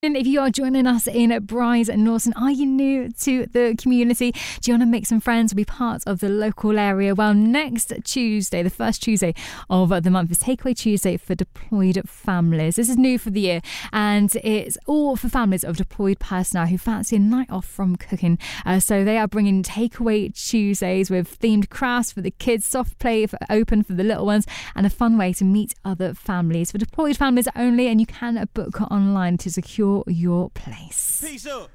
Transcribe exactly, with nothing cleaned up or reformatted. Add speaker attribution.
Speaker 1: And if you are joining us in Bryce and Norton, are you new to the community? Do you want to make some friends, be part of the local area? Well, next Tuesday, the first Tuesday of the month, is Takeaway Tuesday for deployed families. This is new for the year, and it's all for families of deployed personnel who fancy a night off from cooking. Uh, so they are bringing Takeaway Tuesdays with themed crafts for the kids, soft play for, open for the little ones, and a fun way to meet other families. For deployed families only, and you can book online to secure your place.
Speaker 2: Peace up.